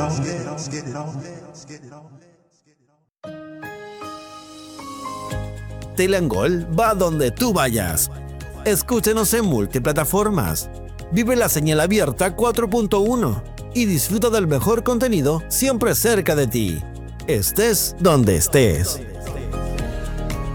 Telangol va donde tú vayas. Escúchenos en multiplataformas. Vive la señal abierta 4.1 y disfruta del mejor contenido siempre cerca de ti. Estés donde estés.